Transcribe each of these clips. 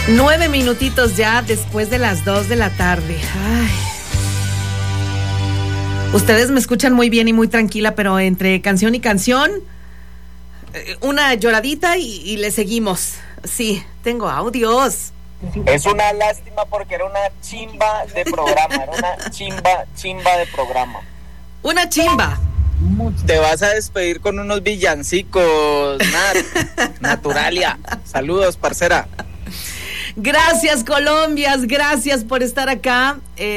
9 minutitos ya después de las 2 de la tarde. Ay. Ustedes me escuchan muy bien y muy tranquila, pero entre canción y canción, una lloradita y le seguimos. Sí, tengo audios. Es una lástima porque era una chimba de programa, era una chimba de programa. Una chimba. Te vas a despedir con unos villancicos, Naturalia. Saludos, parcera. Gracias, Colombias, gracias por estar acá.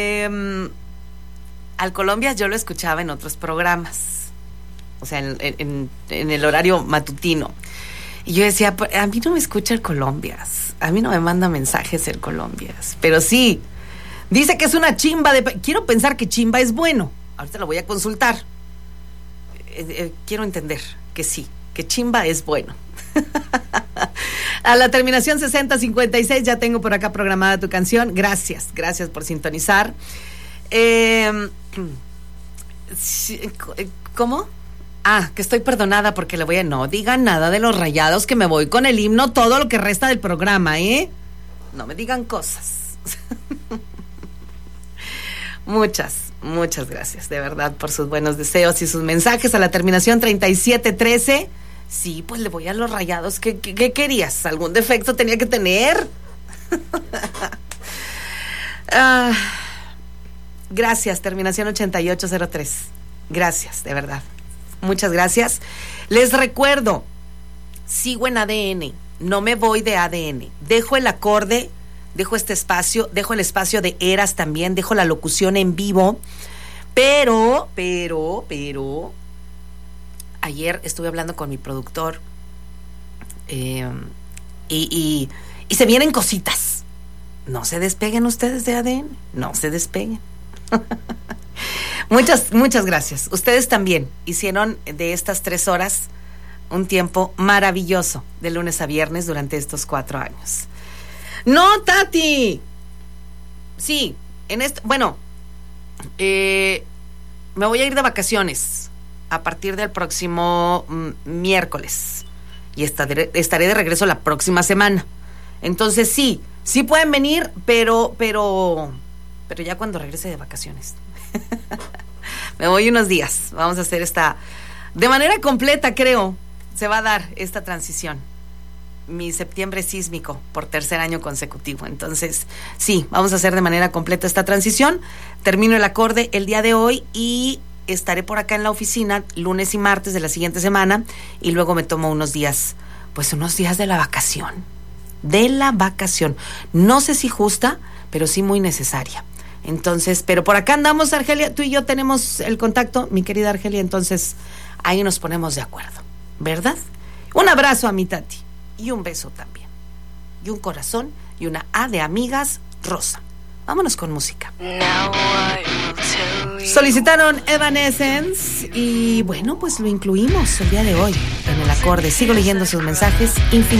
Al Colombias yo lo escuchaba en otros programas, o sea, en el horario matutino. Y yo decía, a mí no me escucha el Colombias, a mí no me manda mensajes el Colombias, pero sí, dice que es una chimba quiero pensar que chimba es bueno, ahorita lo voy a consultar. Quiero entender que sí, que chimba es bueno. A la terminación 6056 ya tengo por acá programada tu canción. Gracias por sintonizar. ¿Cómo? Que estoy perdonada porque le voy a... No digan nada de los Rayados, que me voy con el himno todo lo que resta del programa, ¿eh? No me digan cosas. Muchas gracias, de verdad, por sus buenos deseos y sus mensajes. A la terminación 3713. Sí, pues le voy a los Rayados. ¿Qué querías? ¿Algún defecto tenía que tener? Gracias, terminación 8803. Gracias, de verdad. Muchas gracias. Les recuerdo, sigo en ADN, no me voy de ADN. Dejo el acorde, dejo este espacio, dejo el espacio de Eras también, dejo la locución en vivo. Pero, ayer estuve hablando con mi productor y se vienen cositas. No se despeguen ustedes de ADN, no se despeguen. Muchas gracias. Ustedes también hicieron de estas 3 horas un tiempo maravilloso de lunes a viernes durante estos 4 años. No, Tati. Sí, bueno, me voy a ir de vacaciones a partir del próximo miércoles y estaré de regreso la próxima semana. Entonces sí pueden venir, pero ya cuando regrese de vacaciones. Me voy unos días. Vamos a hacer de manera completa, creo, se va a dar esta transición. Mi septiembre sísmico por 3er año consecutivo. Entonces, sí, vamos a hacer de manera completa esta transición. Termino el acorde el día de hoy y estaré por acá en la oficina lunes y martes de la siguiente semana y luego me tomo unos días de la vacación. No sé si justa, pero sí muy necesaria. Entonces, pero por acá andamos, Argelia, tú y yo tenemos el contacto, mi querida Argelia, entonces ahí nos ponemos de acuerdo, ¿verdad? Un abrazo a mi Tati y un beso también, y un corazón y una A de amigas rosa. Vámonos con música. Solicitaron Evanescence y bueno, pues lo incluimos el día de hoy en el acorde. Sigo leyendo sus mensajes.